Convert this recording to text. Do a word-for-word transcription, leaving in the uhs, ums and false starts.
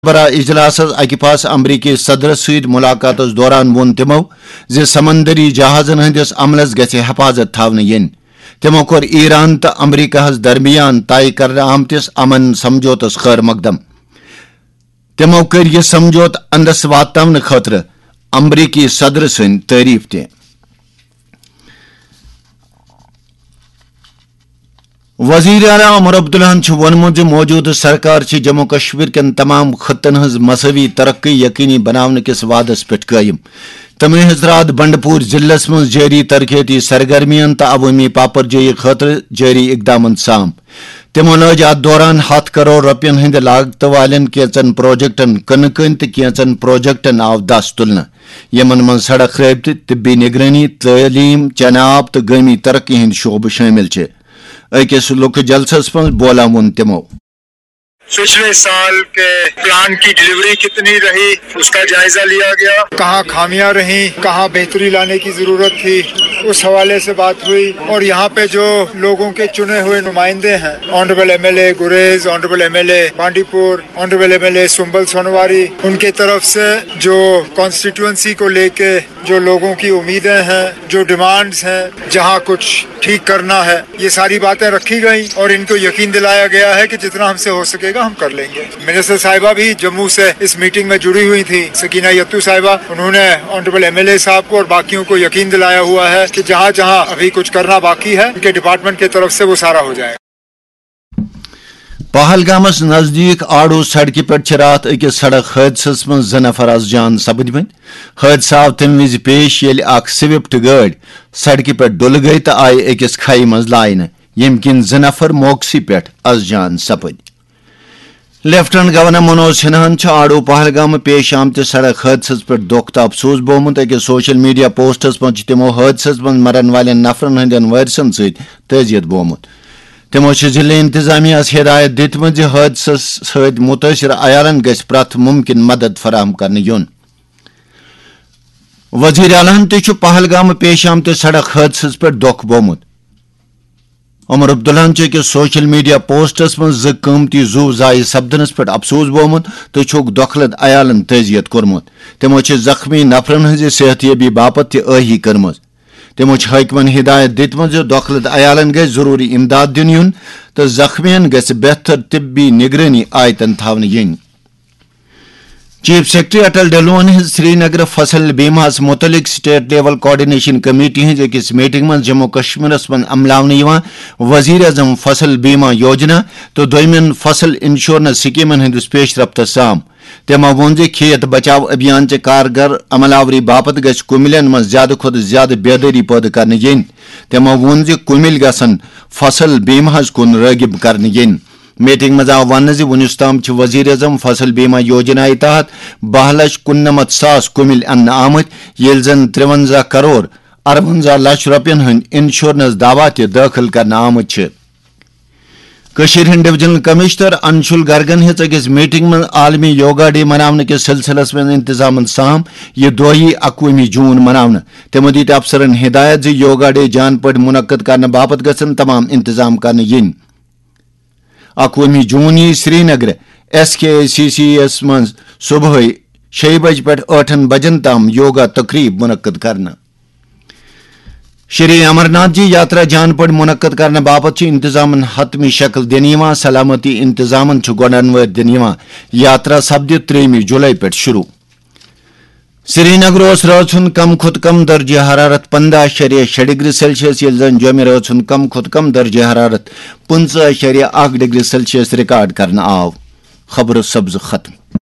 برا اجلاس اکہ پاس امریکی صدر سید ملاقات دوران وون تمو زِ سمندری جہازن ہندس عملس گژھِ حفاظت تھاونہٕ ین. تمو کوٚر ایران تو امریکہ درمیان طے کرنہٕ آمتس امن سمجھوتس خیر مقدم. تمو کر یہ سمجھوت اندس واتناونہٕ خٲطرٕ امریکی صدر سٕنٛدۍ تعریف تہِ. وزیر اعلیٰ عمر عبداللہن وونمت موجودہ سرکار جموں کشمیر کن تمام خطن ہز مساوی ترقی یقینی بنانے کس وعدس پہ قائم. تمہیں حضرات بنڈ پور ضلع من جاری ترقیتی سرگرمین تو عوامی پاپر جوئی خاطر جاری اقدامات سام. تمو لج ات دوران ہتھ کروڑ روپین ہند لاگت والن کینچن پروجیکٹن کنکن تو کینچن پروجیکٹن آو دس تلنہ یمن من سڑک رابطہ طبی نگرانی تعلیم چناب تو گامی ترقی ہند شعبہ شامل چھ. اکس لک جلسس من بولان وون تمو پچھلے سال کے پلان کی ڈلیوری کتنی رہی اس کا جائزہ لیا گیا، کہاں خامیاں رہیں، کہاں بہتری لانے کی ضرورت تھی، اس حوالے سے بات ہوئی. اور یہاں پہ جو لوگوں کے چنے ہوئے نمائندے ہیں، آنریبل ایم ایل اے گریز، آنریبل ایم ایل اے بانڈی پور، آنریبل ایم ایل اے سنبل سونواری، ان کی طرف سے جو کانسٹیٹوئنسی کو لے کے جو لوگوں کی امیدیں ہیں، جو ڈیمانڈز ہیں، جہاں کچھ ٹھیک کرنا ہے، یہ ساری باتیں رکھی گئیں اور ان کو یقین دلایا گیا ہے کہ جتنا ہم سے ہو سکے گا ہم کر لیں گے. منسٹر صاحبہ بھی جموں سے اس میٹنگ میں جڑی ہوئی تھی، سکینہ یتو صاحبہ. انہوں نے آنریبل ایم ایل اے صاحب کو اور باقیوں کو یقین دلایا ہوا ہے کہ جہاں جہاں ابھی کچھ کرنا باقی ہے ان کے ڈپارٹمنٹ کی طرف سے وہ سارا ہو جائے. پہلگامس نزدیک آڑو سڑکہ پہ رات اکس سڑک حادثس من زٕ نفر از جان سپدمت. حادثہ آو تم وز پیش یل اخ سوفٹ گاڑی سڑکہ پہ ڈل گئی تو آئی اکس کھائی مز لائنہ یم کن زٕ نفر موقعی پہ از جان سپد. لیفٹنٹ گورنر منوج سنہاہن آڑو پہلگام پیش آمتس سڑک حادثس پہ دکھ تو افسوس بومت. اکس سوشل میڈیا پوسٹس من تمو حادثس من مرن والن نفرن ہندین وارثن ست تعزیت بومت. تمو ضلع انتظامیہ ہدایت دتمت حادثس ست متاثر عیالن گژھِ پرٛٮ۪تھ ممکن مدد فراہم کرنہٕ یُن. وزیر اعلیٰ تہ پہلگام پیش آمتس سڑک حادثس پہ دکھ بومت. عمر عبداللہن أکس سوشل میڈیا پوسٹس من زٕ قۭمتی زو ضائع سپدنس پہ افسوس بومت تو چھکھ دۄکھلد عیالن تعزیت کورمت. تمو زخمی نفرن ہز صحت یابی باپت تہ آہی کرمز. تمو حاکمن ہدایت دتمت دۄکھلد عیالن گژھِ ضروری امداد دن یُن تو زخمین گژھِ بہتر طبی نگرانی آیتن تھاونہٕ ین. چیف سیکرٹری اٹل ڈلون ہز سری نگر فصل بیمہ متعلق state level coordination committee his أکس میٹنگ من جموں کشمیرس من عملاونہٕ وزیر اعظم فصل بیمہ یوجنا تو دویمین فصل انشورنس سکیمن ہندس پیش رفتس سام. تمو وون کھیت بچاؤ ابھیان چہ کارگر عمل آوری باپت گژھِ کُملین من زیادہ کھۄتہٕ زیادہ بیداری پٲدٕ کرنہٕ ین. تمو وون کُمِلۍ گژھن فصل بیمہ کُن رٲغب کرنہٕ ین. میٹنگ مز آو ون ونس تام وزیر اعظم فصل بیمہ یوجنا تحت بہ لچھ کننمت ساس کُمِلۍ انہ آمت یل زن ترونزہ کروڑ ارونزہ لچھ روپین ہند انشورنس دعوا تہ داخل کرنا آمت چھ. کشیر ہند ڈویژنل کمشنر انشول گرگن ہز أکس میٹنگ من عالمی یوگا ڈے مناونہ کس سلسلس من انتظامن سام یہ دۄہی اکوہمہ جون مناونہ. تمو دِتۍ افسرن ہدایت زِ یوگا ڈے جان پٲٹھۍ منعقد کرنہٕ باپت گژھن تمام انتظام کرنہٕ ین. اکوہمہ جون یہ سری نگر ایس کے سی سی ایس من صبح شی بج پہ ٹھن بجن تام یوگا تقریب منعقد کرنا. شری امرناتھ جی یاترا جان پٲٹھۍ منعقد کرنے باپت انتظامن حتمی شکل دن. سلامتی انتظامن گۄڈنوٲرۍ دن. یاترا سپدِ ترٛیٚیِمہِ جولائی پہ شروع. سری نگر رٲژ ہُنٛد کم کھۄتہٕ کم درجہ حرارت پندہ اشاریہ شےٚ ڈگری سیلسیس ییٚلہِ زن جومہِ رٲژ ہُنٛد کم کھۄتہٕ کم درجہ حرارت پٕنژہ اشاریہ اکھ ڈگری سیلسیس ریکارڈ کرنہٕ آو. خبر سبز ختم.